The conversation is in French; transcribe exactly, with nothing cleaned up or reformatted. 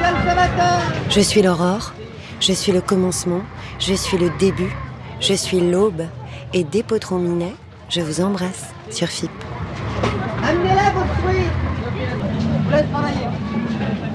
Je suis l'aurore, je suis le commencement, je suis le début, je suis l'aube. Et dès Potron-Minet, je vous embrasse sur F I P. Amenez-la vos fruits. Je vous laisse travailler.